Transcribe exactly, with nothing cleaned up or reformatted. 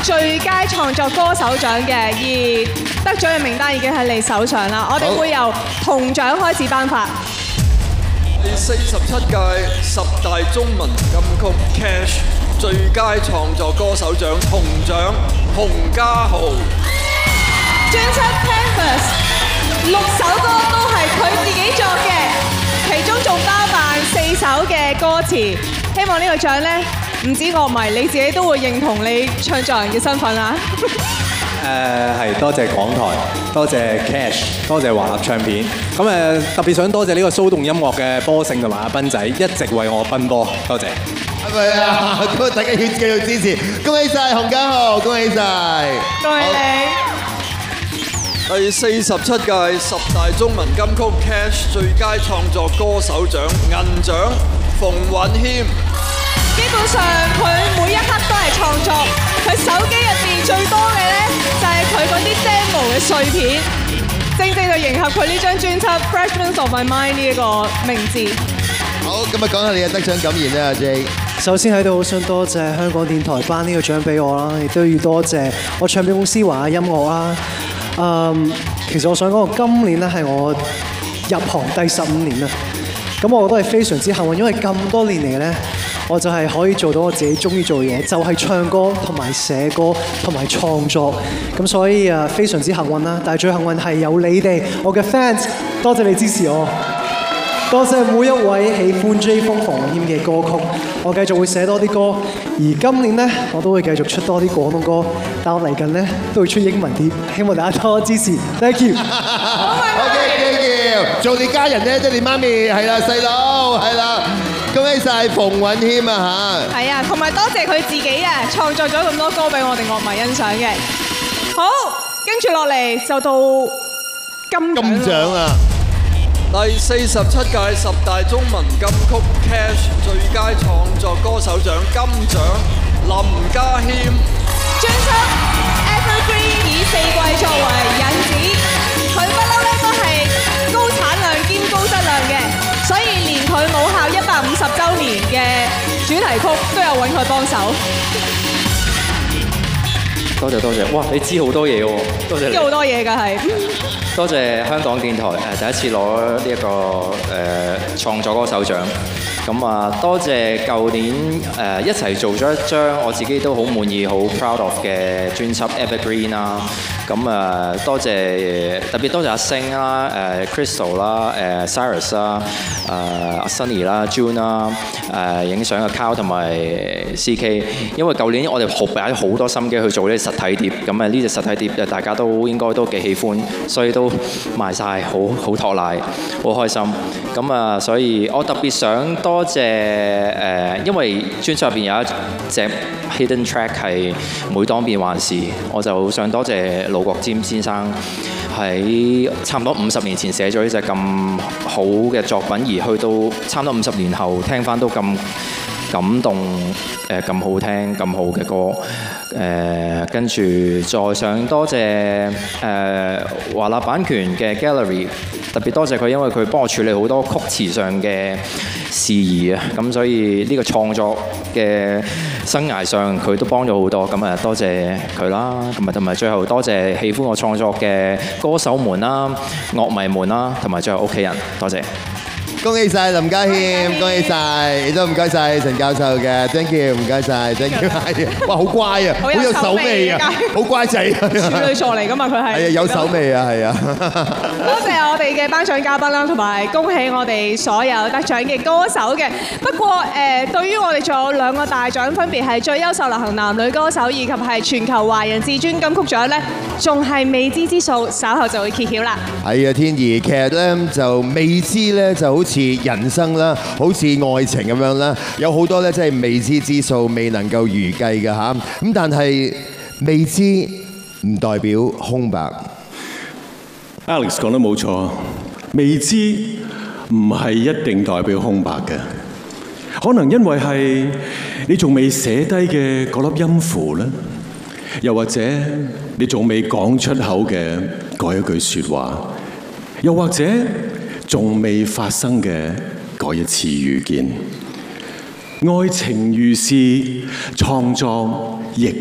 最佳創作歌手獎嘅，而得獎嘅名單已經喺你手上啦。我哋會由銅獎開始頒發。 第四十七屆十大中文金曲 Cash 最佳創作歌手獎銅獎，洪嘉豪。 專輯 Canvas 六首歌都係佢自己作嘅，其中仲包辦四首嘅歌詞。希望呢個獎呢，唔止樂迷，你自己都會認同你唱作人嘅身份啊！ 誒係多謝港台，多謝 Cash， 多謝華納唱片。咁誒特別想多謝呢個騷動音樂嘅波勝同埋阿斌仔，一直為我奔波，多謝。 係咪啊？咁大家要繼續支持，恭喜曬洪嘉豪，恭喜曬！ 恭喜你！ 第四十七屆十大中文金曲 Cash 最佳創作歌手獎銀獎，馮允謙。 基本上佢每一刻都係創作，佢手機入邊最多嘅呢，就係佢嗰啲 demo 嘅碎片，正正就迎合佢呢張專輯《Fragments of My Mind》呢一個名字。 好，咁啊講下你嘅得獎感言啦 ，J。 首先喺度好想多謝香港電台頒呢個獎俾我啦，亦都要多謝我唱片公司華亞音樂啦。嗯，其實我想講，今年咧係我入行第十五年啦。咁我都係非常之幸運，因為咁多年嚟咧，我就係可以做到我自己中意做嘅嘢，就係唱歌同埋寫歌同埋創作。咁所以啊，非常之幸運啦。但係最幸運係有你哋，我嘅 fans， 多謝你支持我。多謝每一位喜歡 J 風馮允謙嘅歌曲，我繼續會寫多啲歌，而今年呢，我都會繼續出多啲廣東歌，但我嚟緊呢，都會出英文碟，希望大家多多支持 ，thank you。 OK，thank you。做你家人咧，即係你媽咪係啦，細佬係啦，恭喜曬馮允謙啊嚇！ 係啊，同埋多謝佢自己啊，創作咗咁多歌俾我哋樂迷欣賞嘅。好，跟住落嚟就到金獎。 金獎啊！ 第四十七屆十大中文金曲 Cash 最佳創作歌手獎金獎，林家謙。 專輯 Evergreen 以四季作為引子，佢不嬲咧都係高產量兼高質量嘅，所以連佢母校一百五十週年嘅主題曲都有揾佢幫手。 多謝多謝，哇！你知好多嘢喎，多謝你。 知好多嘢㗎係。 多謝香港電台誒第一次攞呢一個誒創作歌手獎，咁啊多謝舊年誒一齊做咗一張我自己都好滿意、好 proud of 嘅專輯 Evergreen 啦，咁啊多謝特別多謝阿星啦、誒 Crystal 啦、誒 Cyrus 啦、誒阿 Sunny 啦、June 啦、誒影相嘅 Carl 同埋 C K， 因為舊年我哋好擺咗好多心機去做呢啲實體碟，咁啊呢隻實體碟大家都應該都幾喜歡，所以都賣晒，好好托賴，好開心。咁啊，所以我特別想多謝誒，因為專輯入邊有一隻 hidden track 係每當變幻時，我就好想多謝盧國沾先生喺差唔多五十年前寫咗呢隻咁好嘅作品，而去到差唔多五十年後聽翻都咁感動，誒咁好聽咁好嘅歌。誒跟住再想多謝誒華納版權嘅 Gallery， 特別多謝佢，因為佢幫我處理好多曲詞上嘅事宜啊，咁所以呢個創作嘅生涯上佢都幫咗好多，咁啊多謝佢啦，咁啊同埋最後多謝喜歡我創作嘅歌手們啦、樂迷們啦，同埋最後屋企人，多謝。 恭喜曬林家謙，恭喜曬，亦都唔該曬陳教授嘅 ，thank you， 唔該曬 ，thank you， 哇，好乖啊，好有手尾啊，好乖仔，處女座嚟㗎嘛，佢係。 係啊，有手尾啊，係啊。 多謝我哋嘅頒獎嘉賓啦，同埋恭喜我哋所有得獎嘅歌手嘅。不過誒，對於我哋仲有兩個大獎，分別係最優秀流行男女歌手以及係全球華人至尊金曲獎咧，仲係未知之數，稍後就會揭曉啦。 係啊，天怡，其實咧就未知咧就好似人生啦，好似愛情咁樣啦，有好多咧真係未知之數，未能夠預計嘅嚇。咁但係未知唔代表空白。 Alex 講得冇錯，未知唔係一定代表空白嘅，可能因為係你仲未寫低嘅嗰粒音符啦，又或者你仲未講出口嘅嗰一句説話，又或者仲未發生嘅嗰一次遇見。愛情如是，創作亦